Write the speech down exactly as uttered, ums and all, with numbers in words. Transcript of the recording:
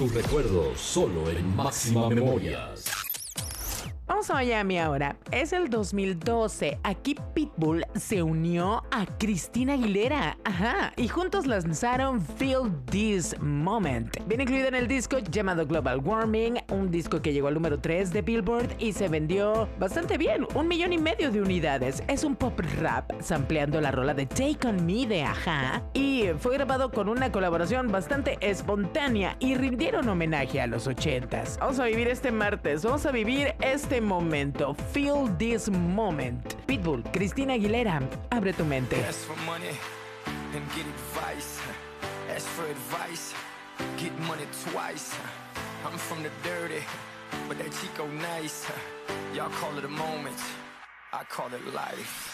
tus recuerdos solo en Máxima Memorias. Vamos a Miami ahora. Es el dos mil doce. Aquí Pitbull se unió a Cristina Aguilera. Ajá. Y juntos lanzaron Feel This Moment. Viene incluido en el disco llamado Global Warming, un disco que llegó al número tres de Billboard y se vendió bastante bien, un millón y medio de unidades. Es un pop rap sampleando la rola de Take On Me de Ajá. Y fue grabado con una colaboración bastante espontánea y rindieron homenaje a los ochentas. Vamos a vivir este martes, vamos a vivir este momento. Feel This Moment. Pitbull, Cristina Aguilera, abre tu mente. Ask for money and get advice. Ask for advice, get money twice. I'm from the dirty, but that Chico nice. Y'all call it a moment, I call it life.